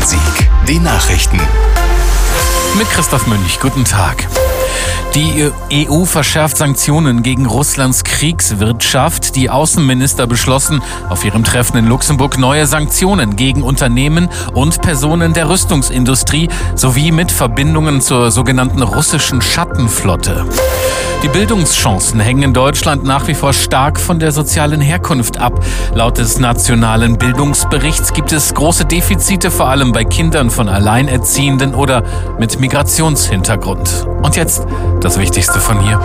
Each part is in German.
Rhein-Sieg. Die Nachrichten. Mit Christoph Münch. Guten Tag. Die EU verschärft Sanktionen gegen Russlands Kriegswirtschaft. Die Außenminister beschlossen auf ihrem Treffen in Luxemburg neue Sanktionen gegen Unternehmen und Personen der Rüstungsindustrie sowie mit Verbindungen zur sogenannten russischen Schattenflotte. Die Bildungschancen hängen in Deutschland nach wie vor stark von der sozialen Herkunft ab. Laut des nationalen Bildungsberichts gibt es große Defizite, vor allem bei Kindern von Alleinerziehenden oder mit Migrationshintergrund. Und jetzt das Wichtigste von hier.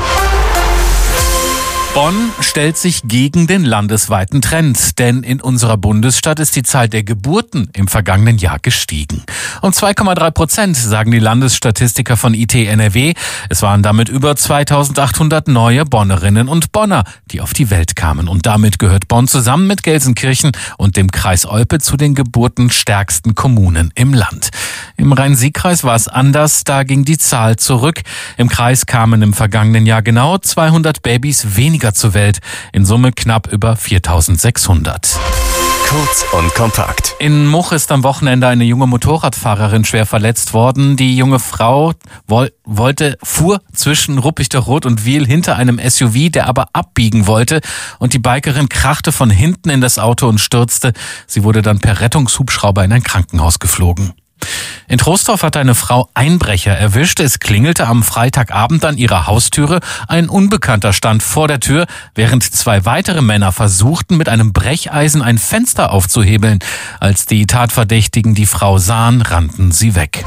Bonn stellt sich gegen den landesweiten Trend, denn in unserer Bundesstadt ist die Zahl der Geburten im vergangenen Jahr gestiegen. Um 2,3%, sagen die Landesstatistiker von IT NRW. Es waren damit über 2800 neue Bonnerinnen und Bonner, die auf die Welt kamen. Und damit gehört Bonn zusammen mit Gelsenkirchen und dem Kreis Olpe zu den geburtenstärksten Kommunen im Land. Im Rhein-Sieg-Kreis war es anders, da ging die Zahl zurück. Im Kreis kamen im vergangenen Jahr genau 200 Babys weniger zur Welt, in Summe knapp über 4600. Kurz und kompakt. In Much ist am Wochenende eine junge Motorradfahrerin schwer verletzt worden. Die junge Frau fuhr zwischen Ruppichteroth und Wiel hinter einem SUV, der aber abbiegen wollte, und die Bikerin krachte von hinten in das Auto und stürzte. Sie wurde dann per Rettungshubschrauber in ein Krankenhaus geflogen. In Troisdorf hat eine Frau Einbrecher erwischt. Es klingelte am Freitagabend an ihrer Haustüre. Ein Unbekannter stand vor der Tür, während zwei weitere Männer versuchten, mit einem Brecheisen ein Fenster aufzuhebeln. Als die Tatverdächtigen die Frau sahen, rannten sie weg.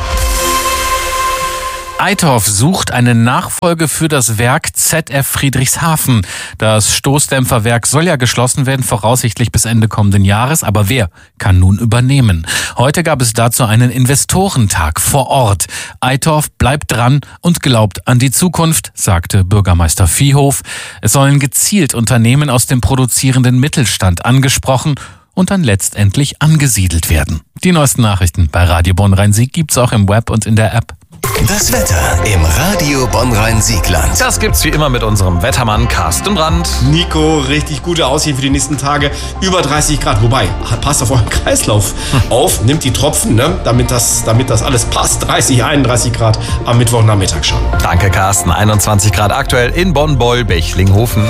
Eitorf sucht eine Nachfolge für das Werk ZF Friedrichshafen. Das Stoßdämpferwerk soll ja geschlossen werden, voraussichtlich bis Ende kommenden Jahres. Aber wer kann nun übernehmen? Heute gab es dazu einen Investorentag vor Ort. Eitorf bleibt dran und glaubt an die Zukunft, sagte Bürgermeister Viehhof. Es sollen gezielt Unternehmen aus dem produzierenden Mittelstand angesprochen und dann letztendlich angesiedelt werden. Die neuesten Nachrichten bei Radio Bonn-Rhein-Sieg gibt's auch im Web und in der App. Das Wetter im Radio Bonn-Rhein-Siegland. Das gibt's wie immer mit unserem Wettermann Carsten Brandt. Nico, richtig gute Aussicht für die nächsten Tage. Über 30 Grad. Wobei, passt auf euren Kreislauf auf. Nimmt die Tropfen, damit das alles passt. 30, 31 Grad am Mittwochnachmittag schon. Danke, Carsten. 21 Grad aktuell in Bonn-Beul-Bechlinghofen.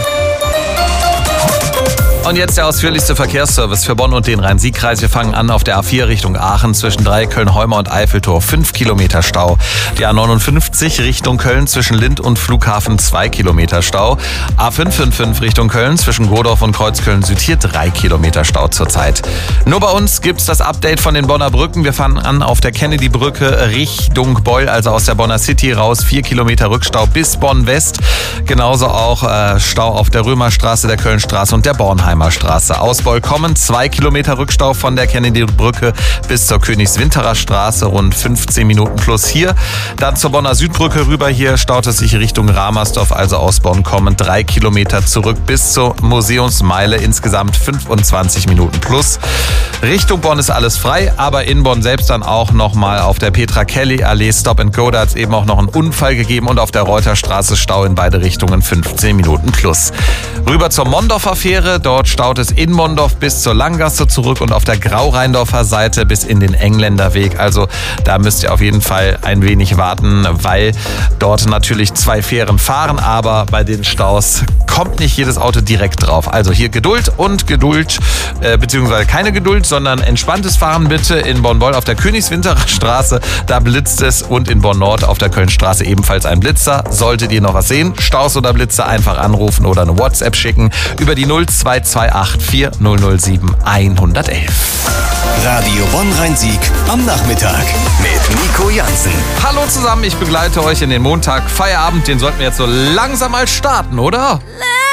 Und jetzt der ausführlichste Verkehrsservice für Bonn und den Rhein-Sieg-Kreis. Wir fangen an auf der A4 Richtung Aachen zwischen Köln-Heuma und Eiffeltor. 5 Kilometer Stau. Die A59 Richtung Köln zwischen Lind und Flughafen 2 Kilometer Stau. A555 Richtung Köln zwischen Godorf und Kreuzköln-Süd hier 3 Kilometer Stau zurzeit. Nur bei uns gibt's das Update von den Bonner Brücken. Wir fangen an auf der Kennedy-Brücke Richtung Beul, also aus der Bonner City raus. 4 Kilometer Rückstau bis Bonn-West. Genauso auch Stau auf der Römerstraße, der Kölnstraße und der Bornheimer Straße. Aus Beul kommen 2 Kilometer Rückstau von der Kennedy-Brücke bis zur Königswinterer Straße, rund 15 Minuten plus hier. Dann zur Bonner Südbrücke rüber, hier staut es sich Richtung Ramersdorf, also aus Bonn kommen 3 Kilometer zurück bis zur Museumsmeile, insgesamt 25 Minuten plus. Richtung Bonn ist alles frei, aber in Bonn selbst dann auch nochmal auf der Petra-Kelly-Allee Stop and Go, da hat es eben auch noch einen Unfall gegeben und auf der Reuterstraße Stau in beide Richtungen 15 Minuten plus. Rüber zur Mondorfer Fähre, dort staut es in Mondorf bis zur Langgasse zurück und auf der Grau-Rheindorfer Seite bis in den Engländerweg. Also da müsst ihr auf jeden Fall ein wenig warten, weil dort natürlich 2 Fähren fahren, aber bei den Staus kommt nicht jedes Auto direkt drauf. Also hier Geduld und Geduld, beziehungsweise keine Geduld, sondern entspanntes Fahren bitte in Bonn-Beul auf der Königswinterer Straße. Da blitzt es und in Bonn-Nord auf der Kölnstraße ebenfalls ein Blitzer. Solltet ihr noch was sehen, Staus oder Blitzer, einfach anrufen oder eine WhatsApp schicken über die 0228 4007 111. Radio Bonn-Rhein-Sieg am Nachmittag mit Nico Jansen. Hallo zusammen, ich begleite euch in den Montag. Feierabend, den sollten wir jetzt so langsam mal starten, oder?